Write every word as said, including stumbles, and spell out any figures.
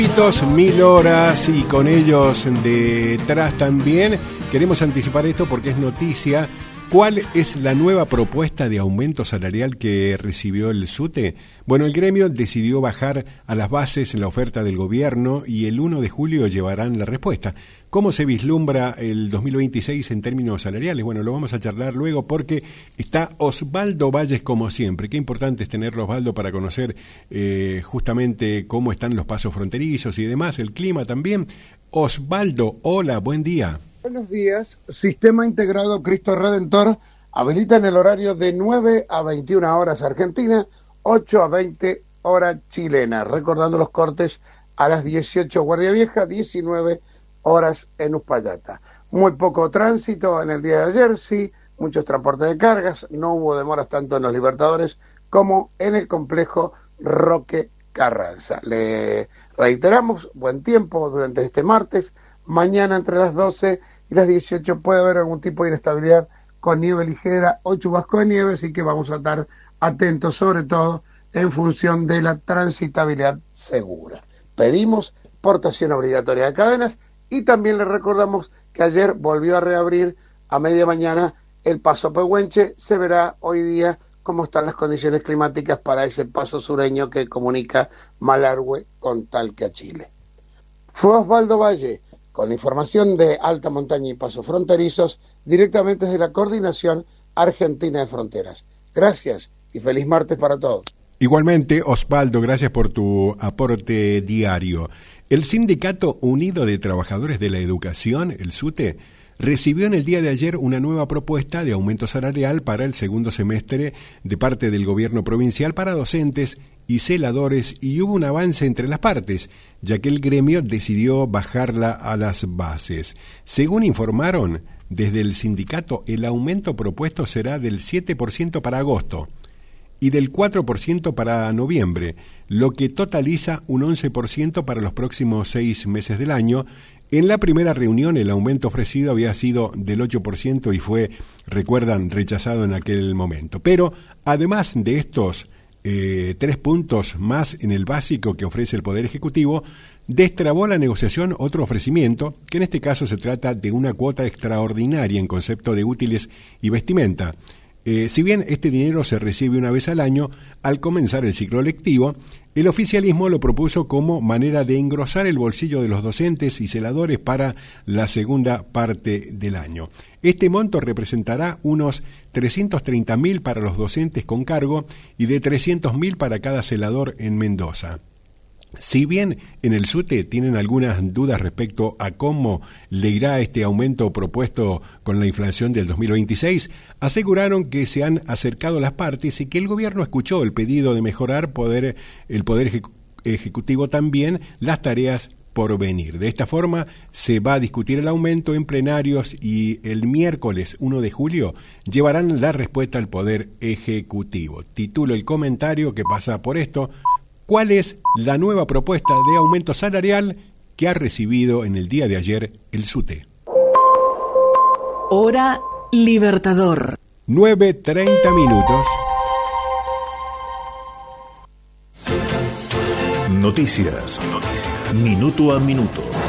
Mil horas y con ellos detrás también. Queremos anticipar esto porque es noticia. ¿Cuál es la nueva propuesta de aumento salarial que recibió el SUTE? Bueno, el gremio decidió bajar a las bases en la oferta del gobierno y el uno de julio llevarán la respuesta. ¿Cómo se vislumbra el dos mil veintiséis en términos salariales? Bueno, lo vamos a charlar luego porque está Osvaldo Valles como siempre. Qué importante es tenerlo, Osvaldo, para conocer eh, justamente cómo están los pasos fronterizos y demás, el clima también. Osvaldo, hola, buen día. Buenos días. Sistema Integrado Cristo Redentor habilita en el horario de nueve a veintiuna horas Argentina, ocho a veinte hora chilena, recordando los cortes a las dieciocho Guardia Vieja, diecinueve horas en Uspallata. Muy poco tránsito en el día de ayer, sí, muchos transportes de cargas, no hubo demoras tanto en los Libertadores como en el complejo Roque Carranza. Le reiteramos, buen tiempo durante este martes. Mañana entre las doce y las dieciocho puede haber algún tipo de inestabilidad con nieve ligera o chubasco de nieve, así que vamos a estar atentos, sobre todo en función de la transitabilidad segura. Pedimos portación obligatoria de cadenas y también les recordamos que ayer volvió a reabrir a media mañana el paso Pehuenche. Se verá hoy día cómo están las condiciones climáticas para ese paso sureño que comunica Malargüe con Talca, Chile. Fue Osvaldo Valle con la información de Alta Montaña y Pasos Fronterizos, directamente desde la Coordinación Argentina de Fronteras. Gracias y feliz martes para todos. Igualmente, Osvaldo, gracias por tu aporte diario. El Sindicato Unido de Trabajadores de la Educación, el SUTE, recibió en el día de ayer una nueva propuesta de aumento salarial para el segundo semestre de parte del gobierno provincial para docentes y celadores, y hubo un avance entre las partes, ya que el gremio decidió bajarla a las bases. Según informaron desde el sindicato, el aumento propuesto será del siete por ciento para agosto y del cuatro por ciento para noviembre, lo que totaliza un once por ciento para los próximos seis meses del año. En la primera reunión el aumento ofrecido había sido del ocho por ciento y fue, recuerdan, rechazado en aquel momento. Pero además de estos eh, tres puntos más en el básico que ofrece el Poder Ejecutivo, destrabó la negociación otro ofrecimiento, que en este caso se trata de una cuota extraordinaria en concepto de útiles y vestimenta. Eh, si bien este dinero se recibe una vez al año, al comenzar el ciclo lectivo, el oficialismo lo propuso como manera de engrosar el bolsillo de los docentes y celadores para la segunda parte del año. Este monto representará unos trescientos treinta mil para los docentes con cargo y de trescientos mil para cada celador en Mendoza. Si bien en el SUTE tienen algunas dudas respecto a cómo le irá este aumento propuesto con la inflación del dos mil veintiséis, aseguraron que se han acercado las partes y que el gobierno escuchó el pedido de mejorar poder, el Poder ejecu- Ejecutivo también las tareas por venir. De esta forma se va a discutir el aumento en plenarios y el miércoles uno de julio llevarán la respuesta al Poder Ejecutivo. Titulo el comentario que pasa por esto: ¿cuál es la nueva propuesta de aumento salarial que ha recibido en el día de ayer el SUTE? Hora Libertador. nueve treinta minutos. Noticias. Minuto a minuto.